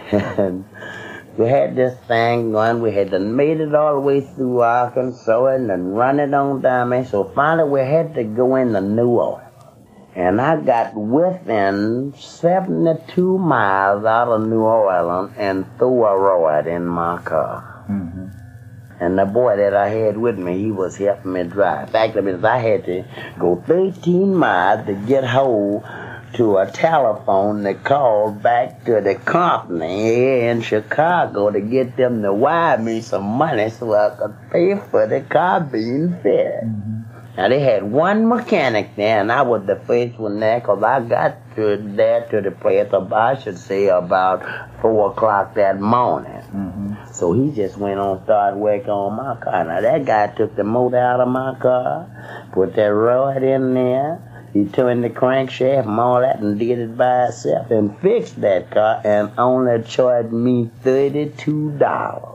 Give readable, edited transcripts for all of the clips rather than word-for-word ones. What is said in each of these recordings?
And we had this thing going. We had done made it all the way through Arkansas and then run it on down there. So finally we had to go into New Orleans. And I got within 72 miles out of New Orleans and threw a rod in my car. Mm-hmm. And the boy that I had with me, he was helping me drive. In fact, I had to go 13 miles to get hold to a telephone that called back to the company here in Chicago to get them to wire me some money so I could pay for the car being fixed. Mm-hmm. Now, they had one mechanic there, and I was the first one there, because I got to the place, I should say, about 4 o'clock that morning. Mm-hmm. So he just went on, started working on my car. Now, that guy took the motor out of my car, put that rod in there, he turned the crankshaft and all that and did it by himself and fixed that car and only charged me $32.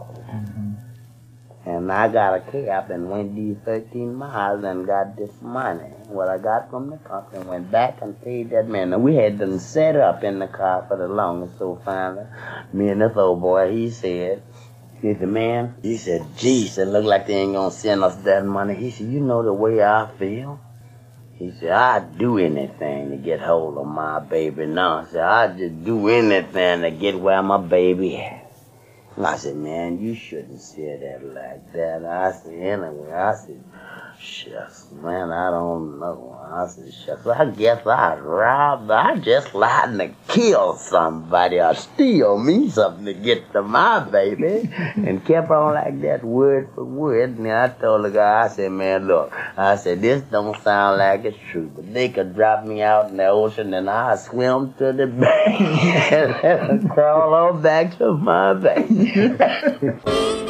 And I got a cab and went these 13 miles and got this money. What I got from the company, went back and paid that man. And we had them set up in the car for the longest. So finally, me and this old boy, he said, man, he said, geez, it look like they ain't gonna send us that money. He said, you know the way I feel? He said, I'd do anything to get hold of my baby now. I said, I'd just do anything to get where my baby is. I said, man, you shouldn't say that like that. I said, anyway, I said, shucks, man, I don't know. I said, shucks, I guess I just lied to kill somebody or steal me something to get to my baby. And kept on like that word for word. And I told the guy, I said, man, look, I said, this don't sound like it's true, but they could drop me out in the ocean and I'll swim to the bank and crawl on back to my baby.